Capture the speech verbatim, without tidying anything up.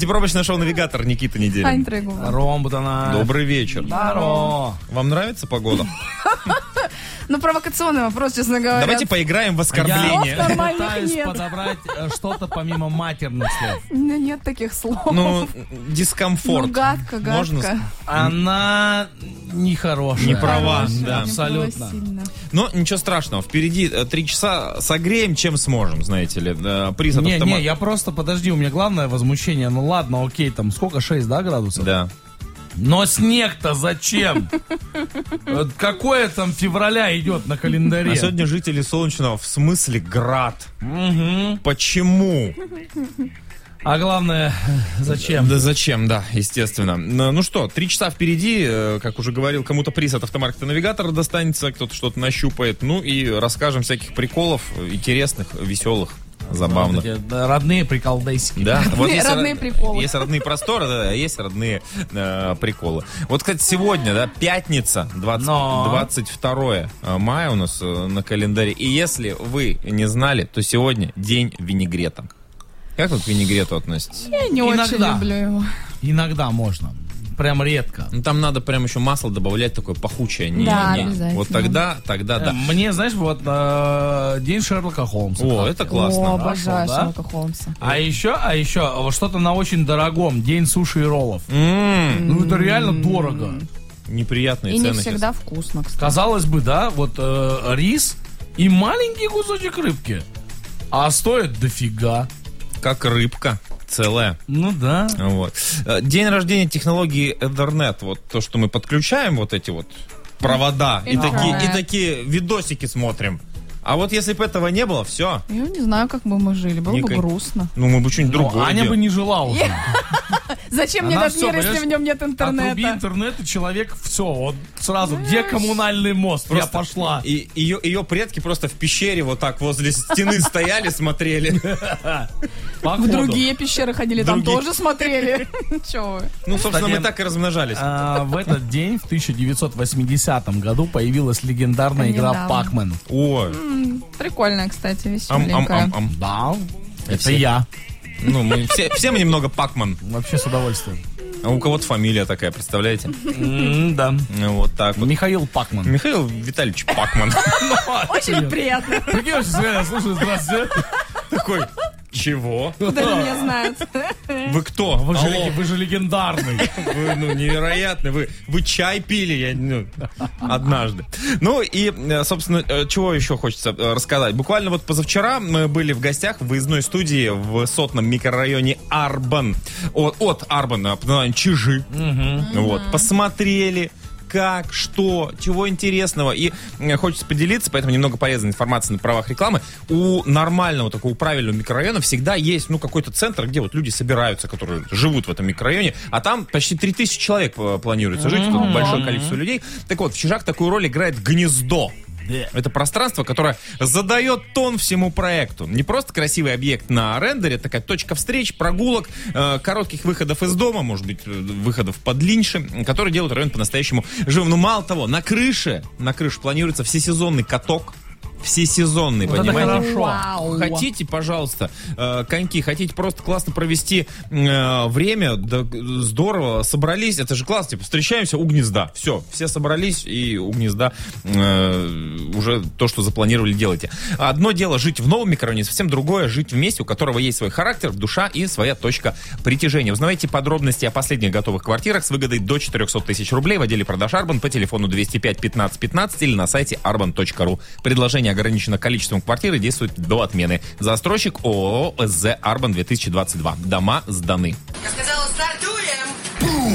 Пробочное шоу «Навигатор», Никита Неделин. Ром Бутана. Добрый вечер. Здорово. Вам нравится погода? Ну, провокационный вопрос, честно говоря. Давайте поиграем в оскорбление. Я пытаюсь подобрать что-то помимо матерных слов. У меня нет таких слов. Ну, дискомфорт. Ну, гадко, гадко. Можно... Она нехорошая. Не права, Хорошая, да. Абсолютно. Но ничего страшного. Впереди три часа согреем, чем сможем, знаете ли. Приз от Не, автомата. не, я просто, подожди, у меня главное возмущение. Ну ладно, окей, там сколько, шесть, да, градусов? Да. Но снег-то зачем? Какое там февраля идет на календаре? А сегодня жители Солнечного в смысле град. Угу. Почему? А главное, зачем? Да зачем, да, естественно. Ну что, три часа впереди, как уже говорил, кому-то приз от автомаркета «Навигатор» достанется, кто-то что-то нащупает. Ну и расскажем всяких приколов, интересных, веселых, забавных. Вот эти родные приколдейсики. Да, вот есть родные ро- приколы. Есть родные просторы, да, а есть родные э, приколы. Вот, кстати, сегодня, да, пятница, двадцать, Но. двадцать второе мая у нас э, на календаре. И если вы не знали, то сегодня день винегрета. Как вы к винегрету относитесь? Я не Иногда. очень люблю его. Иногда можно. Прям редко. Ну, там надо прям еще масло добавлять, такое пахучее. Не, Да, не. обязательно. Вот тогда, тогда, да. Мне, знаешь, вот э, день Шерлока Холмса. О, как это тебе? классно. О, обожаю да? Шерлока Холмса. А еще, а еще вот что-то на очень дорогом. День суши и роллов. М-м, Ну, это реально дорого. неприятные И не цены всегда вкусно, кстати. Казалось бы, да, вот э, рис и маленький кусочек рыбки. А стоит дофига. сейчас. Как рыбка целая. Ну да. Вот. День рождения технологии Ethernet. Вот то, что мы подключаем вот эти вот провода и Интернет. такие, и такие видосики смотрим. А вот если бы этого не было, все. Я не знаю, как бы мы жили. Было бы Никак- грустно. Ну, мы бы что-нибудь Но другое Аня бы делали. не жила уже. Зачем мне Она этот всё, мир, если понимаешь, в нем нет Отруби интернета? интернет, и человек все, вот сразу, где коммунальный мост? Я Просто- пошла. И ее, ее предки просто в пещере вот так возле стены стояли, смотрели. В Походу. другие пещеры ходили, там Другие. тоже смотрели. Чего вы? Ну, собственно, Кстати, мы так и размножались. А, в этот день, в тысяча девятьсот восьмидесятом году, появилась легендарная игра Недавно. Pac-Man. О, Прикольная, кстати, ам, ам, веселенькая. ам, ам. Да, это все- я. Ну, мы все, все мы немного Пакман. Вообще с удовольствием. А у кого-то фамилия такая, представляете? М, Да. Ну, вот так вот. Михаил Пакман. Михаил Витальевич Пакман. Очень приятно. Прикинь, вообще, Света, слушай, здравствуйте. Такой, чего? Куда же меня знают? Вы кто? Вы же, Алло. леги- вы же легендарный. Вы, ну, невероятно. Вы, вы чай пили я, ну, однажды. Ну и, э, собственно, э, чего еще хочется э, рассказать. Буквально вот позавчера мы были в гостях в выездной студии в сотном микрорайоне Арбан. От, от Арбана, под названием Чижи. Вот. Посмотрели, как, что, чего интересного. И э, хочется поделиться, поэтому немного полезной информации на правах рекламы. У нормального, такого правильного микрорайона всегда есть, ну, какой-то центр, где вот люди собираются, которые живут в этом микрорайоне, а там почти три тысячи человек э, планируется жить, тут большое количество людей. Так вот, в Чижах такую роль играет гнездо. Это пространство, которое задает тон всему проекту. Не просто красивый объект на рендере, такая точка встреч, прогулок, э, коротких выходов из дома, может быть, э, выходов под линчи, которые делают район по-настоящему живым. Но мало того, на крыше, на крыше планируется всесезонный каток. Всесезонный, Вот это понимаете? хорошо. Вау. Хотите, пожалуйста, э, коньки, хотите просто классно провести э, время, да, здорово, собрались, это же классно, типа, встречаемся у гнезда, все, все собрались, и у гнезда э, уже то, что запланировали, делайте. Одно дело жить в новом микрорайоне, совсем другое жить в месте, у которого есть свой характер, душа и своя точка притяжения. Узнавайте подробности о последних готовых квартирах с выгодой до четыреста тысяч рублей в отделе продаж Арбан по телефону двести пять пятнадцать пятнадцать или на сайте арбан точка ру. Предложение ограничено количеством квартир и действует до отмены. Застройщик ООО СЗ Арбан две тысячи двадцать два. Дома сданы. Я сказал,